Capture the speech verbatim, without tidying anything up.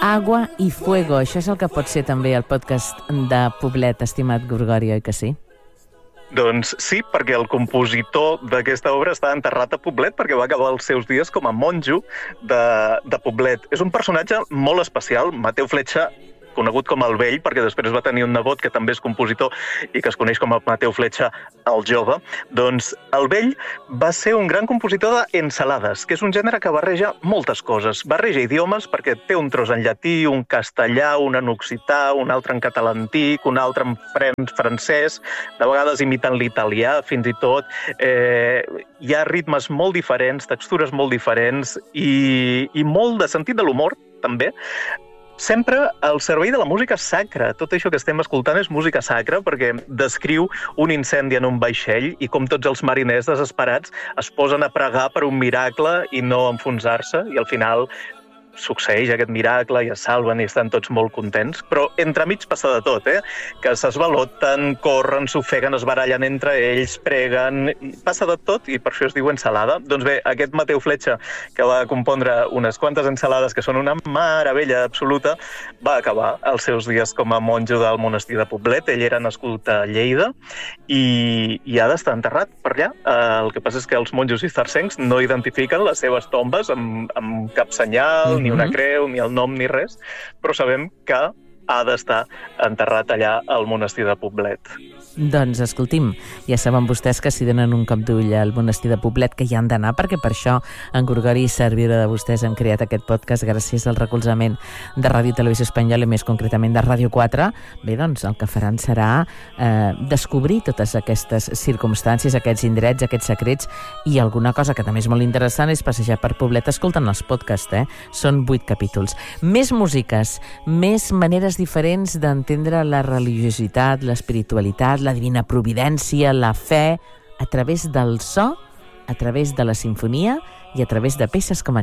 Agua y Fuego. Això és el que pot ser també el podcast de Poblet, estimat Gorgori, oi que sí? Doncs sí, perquè el compositor d'aquesta obra està enterrat a Poblet perquè va acabar els seus dies com a monjo de, de Poblet. És un personatge molt especial, Mateu Fletxa, conegut com el Vell, perquè després va tenir un nebot que també és compositor i que es coneix com a Mateu Fletxa el Jove. Doncs el Vell va ser un gran compositor d'ensalades, que és un gènere que barreja moltes coses. Barreja idiomes perquè té un tros en llatí, un castellà, un en occità, un altre en català antic, un altre en francès, de vegades imiten l'italià, fins i tot. Eh, hi ha ritmes molt diferents, textures molt diferents i, i molt de sentit de l'humor, també. Sempre al servei de la música sacra. Tot això que estem escoltant és música sacra perquè descriu un incendi en un vaixell i com tots els mariners desesperats es posen a pregar per un miracle i no enfonsar-se i al final succeeix aquest miracle i es salven i estan tots molt contents, però entremig passa de tot, eh? Que s'esvaloten, corren, s'ofeguen, es barallen entre ells, preguen, passa de tot i per això es diu ensalada. Doncs bé, aquest Mateu Fletxa, que va compondre unes quantes ensalades que són una meravella absoluta, va acabar els seus dies com a monjo del monestir de Poblet. Ell era nascut a Lleida i, i ha d'estar enterrat per allà. El que passa és que els monjos cistercencs no identifiquen les seves tombes amb, amb cap senyal, ni una creu, ni el nom, ni res, però sabem que ha d'estar enterrat allà al monestir de Poblet. Doncs, escolti'm, ja saben vostès que si donen un cop d'ull al monestir de Poblet que hi han d'anar, perquè per això en Gorgori i servidora de vostès hem creat aquest podcast gràcies al recolzament de Ràdio Televisió Espanyola i més concretament de Ràdio quatre. Bé, doncs el que faran serà eh, descobrir totes aquestes circumstàncies, aquests indrets, aquests secrets i alguna cosa que també és molt interessant és passejar per Poblet escoltant els podcasts, eh? Són vuit capítols. Més músiques, més maneres diferents d'entendre la religiositat, l'espiritualitat, la divina providència, la fe, a través del so, a través de la simfonia i a través de peces com aquesta.